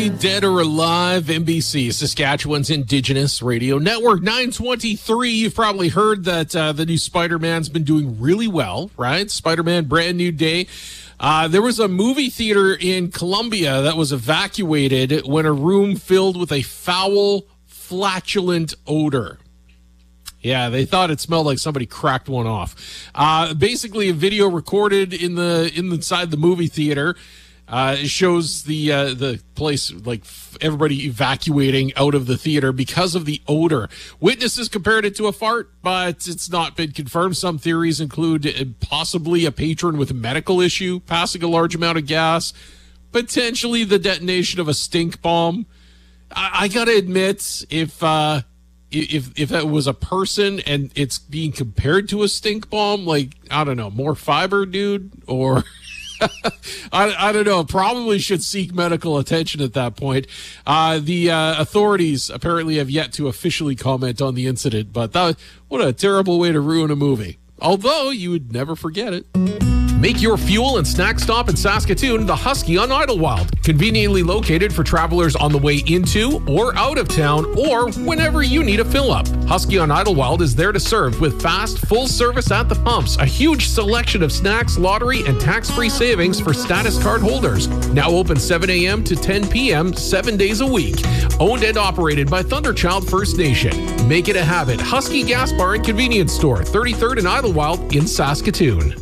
Dead or Alive, NBC, Saskatchewan's Indigenous Radio Network. 9:23. You've probably heard that the new Spider-Man's been doing really well, right? Spider-Man, brand new day. There was a movie theater in Colombia that was evacuated when a room filled with a foul, flatulent odor. Yeah, they thought it smelled like somebody cracked one off. Basically, a video recorded inside the movie theater. It shows the place, like everybody evacuating out of the theater because of the odor. Witnesses compared it to a fart, but it's not been confirmed. Some theories include possibly a patron with a medical issue passing a large amount of gas, potentially the detonation of a stink bomb. I gotta admit, if it was a person and it's being compared to a stink bomb, like, I don't know, more fiber, dude, or I don't know, probably should seek medical attention at that point. The authorities apparently have yet to officially comment on the incident, but what a terrible way to ruin a movie. Although you would never forget it. Make your fuel and snack stop in Saskatoon the Husky on Idlewild. Conveniently located for travelers on the way into or out of town or whenever you need a fill-up. Husky on Idlewild is there to serve with fast, full service at the pumps, a huge selection of snacks, lottery, and tax-free savings for status card holders. Now open 7 a.m. to 10 p.m. 7 days a week. Owned and operated by Thunderchild First Nation. Make it a habit. Husky Gas Bar and Convenience Store, 33rd and Idlewild in Saskatoon.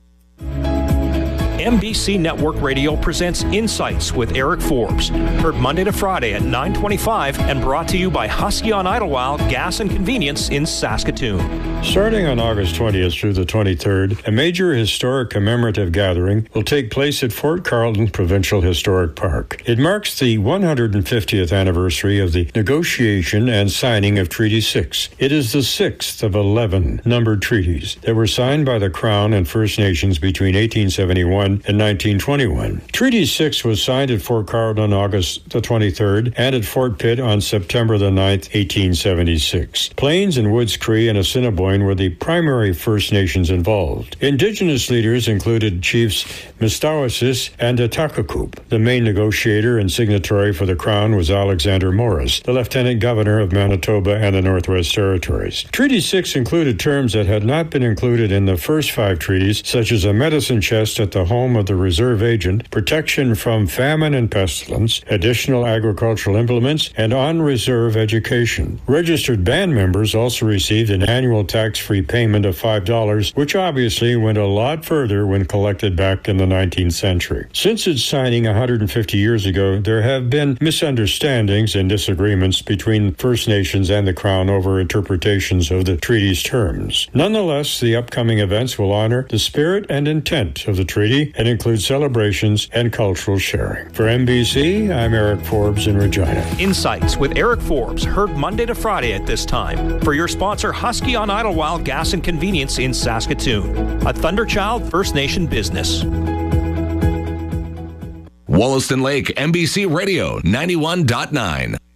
NBC Network Radio presents Insights with Eric Forbes. Heard Monday to Friday at 9:25 and brought to you by Husky on Idlewild Gas and Convenience in Saskatoon. Starting on August 20th through the 23rd, a major historic commemorative gathering will take place at Fort Carlton Provincial Historic Park. It marks the 150th anniversary of the negotiation and signing of Treaty 6. It is the 6th of 11 numbered treaties that were signed by the Crown and First Nations between 1871 and 1921. Treaty 6 was signed at Fort Carlton on August the 23rd and at Fort Pitt on September the 9th, 1876. Plains and Woods Cree and Assiniboine were the primary First Nations involved. Indigenous leaders included Chiefs Mistawasis and Atakakup. The main negotiator and signatory for the Crown was Alexander Morris, the Lieutenant Governor of Manitoba and the Northwest Territories. Treaty 6 included terms that had not been included in the first 5 treaties, such as a medicine chest at the home of the reserve agent, protection from famine and pestilence, additional agricultural implements, and on-reserve education. Registered band members also received an annual tax-free payment of $5, which obviously went a lot further when collected back in the 19th century. Since its signing 150 years ago, there have been misunderstandings and disagreements between First Nations and the Crown over interpretations of the treaty's terms. Nonetheless, the upcoming events will honor the spirit and intent of the treaty and include celebrations and cultural sharing. For NBC, I'm Eric Forbes in Regina. Insights with Eric Forbes, heard Monday to Friday at this time. For your sponsor, Husky on Idlewild Gas and Convenience in Saskatoon, a Thunderchild First Nation business. Wollaston Lake, NBC Radio 91.9.